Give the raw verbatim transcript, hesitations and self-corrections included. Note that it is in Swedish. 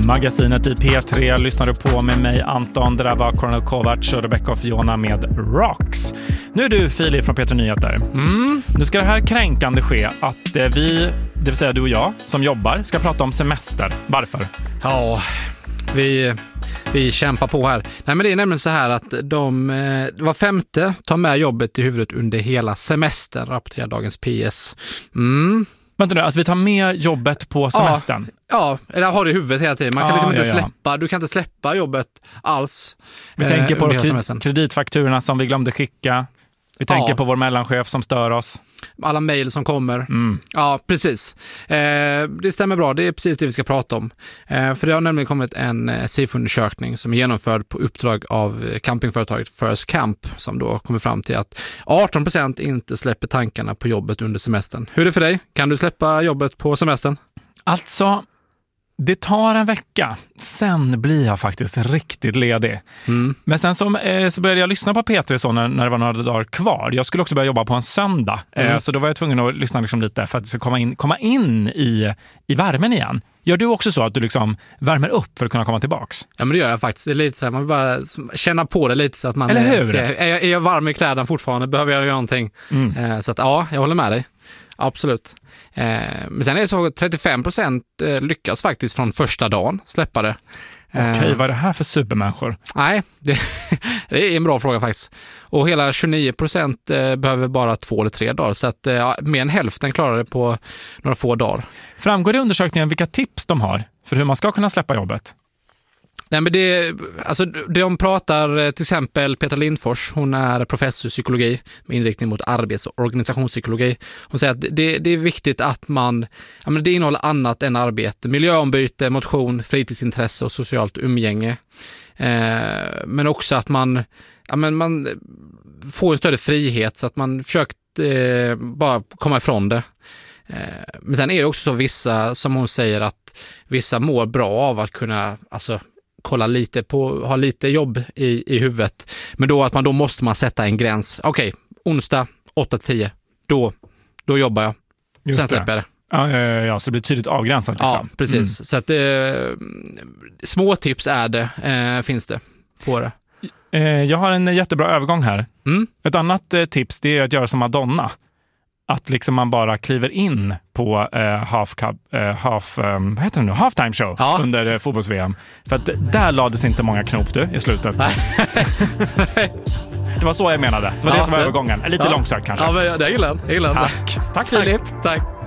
Magasinet i P tre lyssnar du på med mig Anton. Det där var Cornel Kovacs och Rebecca och Fiona med Rocks. Nu är du Filip från P tre Nyheter. Mm. Nu ska det här kränkande ske att eh, vi, det vill säga du och jag som jobbar, ska prata om semester. Varför? Ja, vi, vi kämpar på här. Nej, men det är nämligen så här att de eh, var femte tar med jobbet i huvudet under hela semestern, rapporterar dagens P S. Mm. Vänta nu, att vi tar med jobbet på semestern? Ja, ja, eller har det i huvudet hela tiden. Man kan ja, liksom inte ja, ja. släppa, du kan inte släppa jobbet alls. Vi eh, tänker på kred- kreditfakturorna som vi glömde skicka. Vi tänker ja. på vår mellanchef som stör oss. Alla mejl som kommer. Mm. Ja, precis. Eh, det stämmer bra. Det är precis det vi ska prata om. Eh, för det har nämligen kommit en eh, S I F O-undersökning som är genomförd på uppdrag av eh, campingföretaget First Camp, som då kommer fram till att arton procent inte släpper tankarna på jobbet under semestern. Hur är det för dig? Kan du släppa jobbet på semestern? Alltså, det tar en vecka. Sen blir jag faktiskt riktigt ledig. Mm. Men sen så, eh, så började jag lyssna på P tre så när, när det var några dagar kvar. Jag skulle också börja jobba på en söndag. Mm. Eh, så då var jag tvungen att lyssna liksom lite för att det ska komma in, komma in i, i värmen igen. Gör du också så att du liksom värmer upp för att kunna komma tillbaks? Ja, men det gör jag faktiskt. Det är lite så här, man vill bara känna på det lite så att man... Eller hur? Ser, är, jag, är jag varm i kläderna fortfarande? Behöver jag göra någonting? Mm. Eh, så att ja, jag håller med dig. Absolut. Eh, men sen är det så att trettiofem procent eh, lyckas faktiskt från första dagen släppa det. Okej, okay, vad är det här för supermänniskor? Nej, det, det är en bra fråga faktiskt. Och hela tjugonio procent eh, behöver bara två eller tre dagar. Så att eh, mer än hälften klarar det på några få dagar. Framgår det i undersökningen vilka tips de har för hur man ska kunna släppa jobbet? Nej, men det, alltså, de pratar till exempel Petra Lindfors, hon är professor i psykologi med inriktning mot arbets- och organisationspsykologi. Hon säger att det, det är viktigt att man, ja, men det innehåller annat än arbete, miljöombyte, motion, fritidsintresse och socialt umgänge. Eh, men också att man, ja, men man får en större frihet så att man försökt eh, bara komma ifrån det. Eh, men sen är det också så vissa, som hon säger, att vissa mår bra av att kunna, alltså kolla lite på, ha lite jobb i, i huvudet. Men då att man då måste man sätta en gräns. Okej, okay, onsdag åtta till tio, då, då jobbar jag. Just sen släpper jag det. Ja, ja, ja, så det blir tydligt avgränsat. Liksom. Ja, precis. Mm. Så att eh, små tips är det, eh, finns det på det. Eh, jag har en jättebra övergång här. Mm. Ett annat eh, tips, det är att göra som Madonna. Att liksom man bara kliver in på eh, half, cup, eh, half, um, vad heter det nu? Halftime show ja. under eh, fotbolls-V M. För att där lades inte många knop du i slutet. Det var så jag menade. Det var ja, det som var det. övergången. Lite ja. långsökt kanske. Ja, men jag gillar den. Jag gillar den. Tack. Tack Filip. Tack. Tack.